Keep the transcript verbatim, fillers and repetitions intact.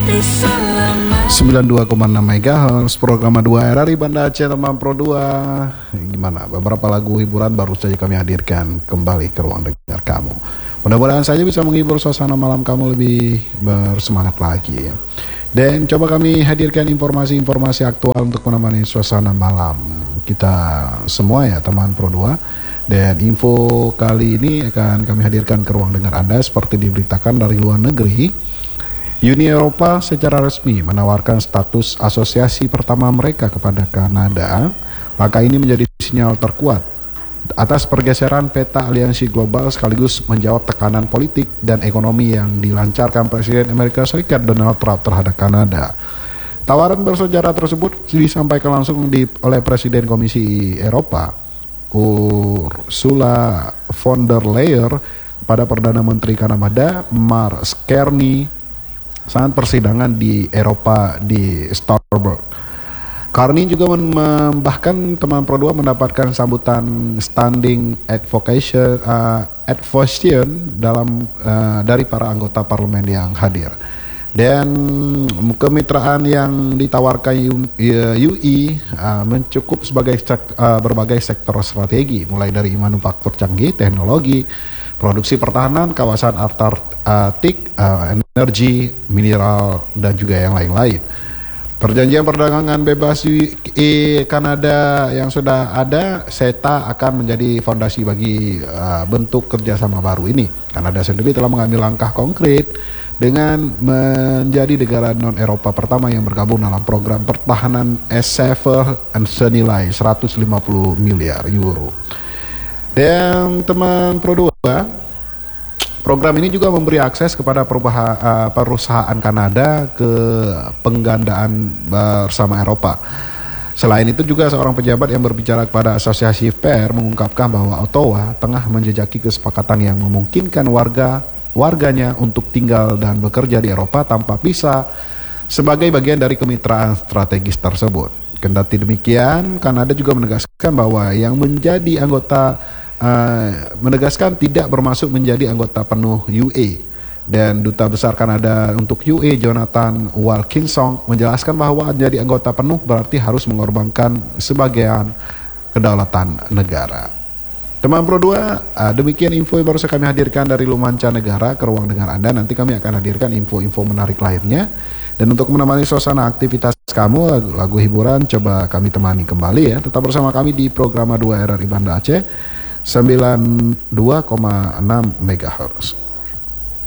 sembilan puluh dua koma enam megahertz, program dua R R I Banda Aceh teman Pro dua. Gimana? Beberapa lagu hiburan baru saja kami hadirkan kembali ke ruang dengar kamu. Mudah-mudahan saja bisa menghibur suasana malam kamu lebih bersemangat lagi ya. Dan coba kami hadirkan informasi-informasi aktual untuk menemani suasana malam kita semua ya teman Pro dua. Dan info kali ini akan kami hadirkan ke ruang dengar Anda seperti diberitakan dari luar negeri. Uni Eropa secara resmi menawarkan status asosiasi pertama mereka kepada Kanada. Langkah ini menjadi sinyal terkuat atas pergeseran peta aliansi global sekaligus menjawab tekanan politik dan ekonomi yang dilancarkan Presiden Amerika Serikat Donald Trump terhadap Kanada. Tawaran bersejarah tersebut disampaikan langsung di, oleh Presiden Komisi Eropa Ursula von der Leyen pada Perdana Menteri Kanada Mark Carney saat persidangan di Eropa di Strasbourg. Carney juga bahkan teman Pro dua mendapatkan sambutan standing advocation uh, advocation dalam uh, dari para anggota parlemen yang hadir. Dan kemitraan yang ditawarkan U I uh, mencukup sebagai sek, uh, berbagai sektor strategi, mulai dari manufaktur canggih, teknologi, produksi pertahanan, kawasan Antartik, uh, energi, mineral, dan juga yang lain-lain. Perjanjian perdagangan bebas di Kanada yang sudah ada, SETA, akan menjadi fondasi bagi uh, bentuk kerjasama baru ini. Kanada sendiri telah mengambil langkah konkret dengan menjadi negara non-Eropa pertama yang bergabung dalam program pertahanan S tujuh senilai seratus lima puluh miliar euro. Dan teman Pro dua, program ini juga memberi akses kepada perusahaan Kanada ke penggandaan bersama Eropa. Selain itu juga seorang pejabat yang berbicara kepada Asosiasi Fair mengungkapkan bahwa Ottawa tengah menjejaki kesepakatan yang memungkinkan warga warganya untuk tinggal dan bekerja di Eropa tanpa visa sebagai bagian dari kemitraan strategis tersebut. Kendati demikian, Kanada juga menegaskan bahwa yang menjadi anggota Uh, menegaskan tidak bermaksud menjadi anggota penuh U A. Dan Duta Besar Kanada untuk U A Jonathan Wilkinson menjelaskan bahwa menjadi anggota penuh berarti harus mengorbankan sebagian kedaulatan negara. Teman Pro dua, uh, demikian info yang baru saya kami hadirkan dari Lumanca Negara ke ruang dengar Anda. Nanti kami akan hadirkan info-info menarik lainnya. Dan untuk menemani suasana aktivitas kamu, lagu, lagu hiburan coba kami temani kembali ya. Tetap bersama kami di program dua R R I Banda Aceh sembilan puluh dua koma enam megahertz.